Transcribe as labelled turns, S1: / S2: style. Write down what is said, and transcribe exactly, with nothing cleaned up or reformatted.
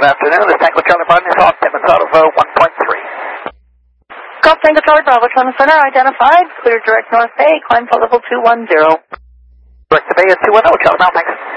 S1: good afternoon. This is Tango Charlie Bravo, South Timmins out of uh, one point three.
S2: Golf Tango Charlie Bravo, Tron Center identified. Clear direct North Bay, climb to level two one zero.
S1: Direct to Bay is two one zero, Charlie Brown, thanks.